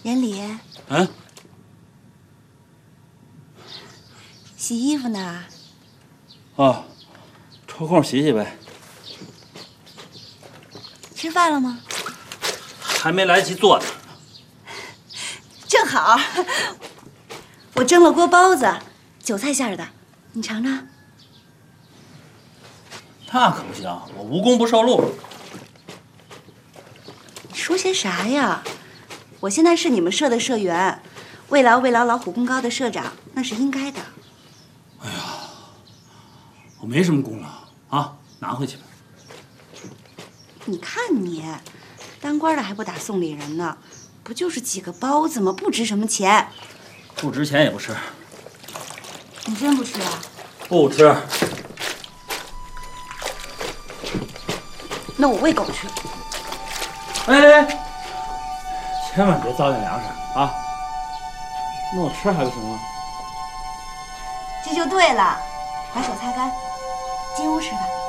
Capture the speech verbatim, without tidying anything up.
严礼， 嗯， 洗衣服呢？ 哦，抽空洗洗呗。 吃饭了吗？ 还没来及做呢。 正好，我蒸了锅包子，韭菜馅的，你尝尝。 那可不行，我无功不受禄。 你说些啥呀？我现在是你们社的社员，慰劳慰劳劳虎功高的社长，那是应该的。 哎呀，我没什么功劳啊，拿回去吧。 你看你，当官的还不打送礼人呢，不就是几个包子吗？不值什么钱。 不值钱也不吃。 你真不吃啊？ 不吃。 那我喂狗去。 哎，千万别糟践粮食啊！那我吃还不行吗？ 这就对了，把手擦干，进屋吃吧。